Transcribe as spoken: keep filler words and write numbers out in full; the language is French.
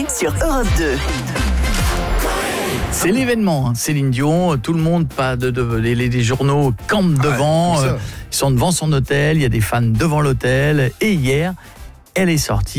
sur Europe deux. C'est l'événement, hein. Céline Dion, tout le monde, pas de, de les, les journaux campent devant, Ah, euh, ils sont devant son hôtel, il y a des fans devant l'hôtel, et hier, elle est sortie.